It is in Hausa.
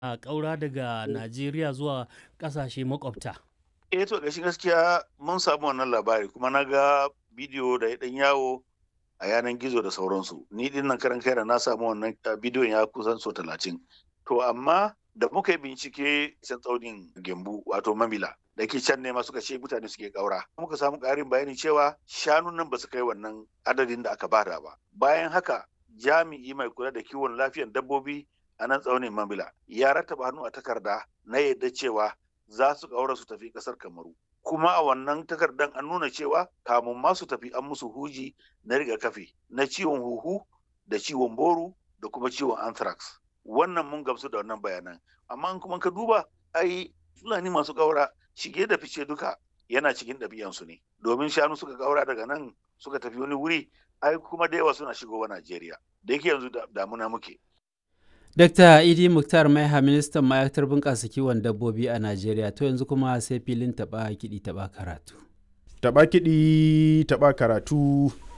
a ƙaura daga Najeriya zuwa ƙasashe makwabta. To gaskiya mun samu wannan labari kuma na ga bidiyo da ya ɗan yawo a yanar gizo da sauransu. Ni din nan karan kaina na samu wannan bidiyon ya kusan so 30. To amma da muka yi bincike can tsaunin Gembu wato Mamila da ke can ne ma suka ce mutane suke ƙaura. Muka samu ƙarin bayani cewa shanun nan ba su kai wannan adadin da aka bada ba. Bayan haka jami'i mai kula da kiwon lafiyar dabbobi a nan tsaunin Mamila ya rattaba hannu a takarda na yadda cewa za su ƙaura su tafi ƙasar Kamaru. Kuma a wannan takardan an nuna cewa kamun ma su tafi an musu huji na rigakafi na ciwon huhu da ciwon boru da kuma ciwon anthrax. Wannan mun gamsu da wannan bayanan. Amma in kuma ka duba ai Fulani masu ƙaura shige da fice duka yana cikin ɗabi'ansu ne. Domin shanu suka ƙaura daga nan suka tafi wani wuri ai kuma da yawa suna shigowa Najeriya. Da yake yanzu damuna muke. Dr. Idi Muktar Maiha, ministan ma'aikatar bunƙasa kiwon dabbobi a Najeriya. To yanzu kuma sai filin taɓa kiɗi taɓa karatu. Taɓa kiɗi taɓa karatu.